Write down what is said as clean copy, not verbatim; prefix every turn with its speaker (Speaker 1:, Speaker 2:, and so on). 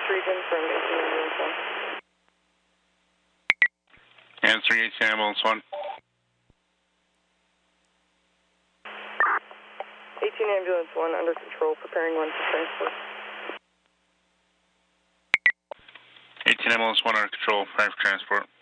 Speaker 1: region from 18 ambulance 1.
Speaker 2: Answer 18 ambulance 1.
Speaker 1: 18 ambulance 1 under control, preparing 1 for transport.
Speaker 2: 18 ambulance 1 under control, preparing for transport.